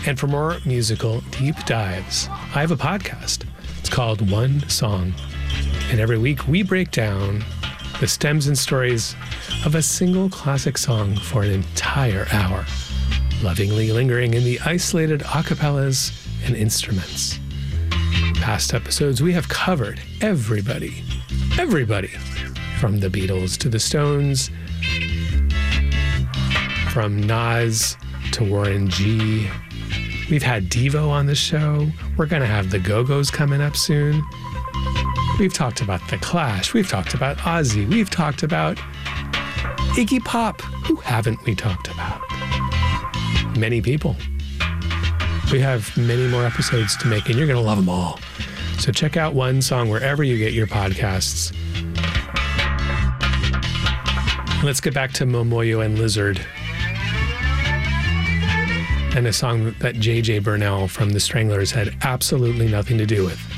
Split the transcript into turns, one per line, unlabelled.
And for more musical deep dives, I have a podcast. It's called One Song. And every week we break down the stems and stories of a single classic song for an entire hour, lovingly lingering in the isolated acapellas and instruments. Past episodes, we have covered everybody, from the Beatles to the Stones, from Nas to Warren G. We've had Devo on the show. We're going to have the Go-Go's coming up soon. We've talked about The Clash. We've talked about Ozzy. We've talked about Iggy Pop. Who haven't we talked about? Many people. We have many more episodes to make, and you're going to love them all. So check out One Song wherever you get your podcasts. Let's get back to Momoyo and Lizard, and a song that J.J. Burnell from the Stranglers had absolutely nothing to do with.